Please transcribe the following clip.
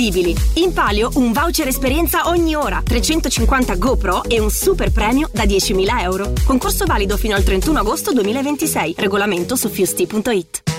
incredibili. In palio un voucher esperienza ogni ora, 350 GoPro e un super premio da 10.000 euro. Concorso valido fino al 31 agosto 2026. Regolamento su fusti.it.